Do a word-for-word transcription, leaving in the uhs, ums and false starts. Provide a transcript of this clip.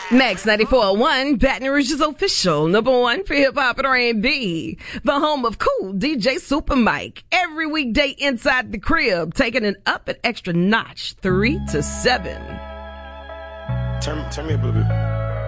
Max ninety-four point one, Baton Rouge's official number one for hip-hop and R and B. The home of cool D J Super Mike. Every weekday inside the crib, taking it up an extra notch, three to seven. Turn, turn me up a little bit.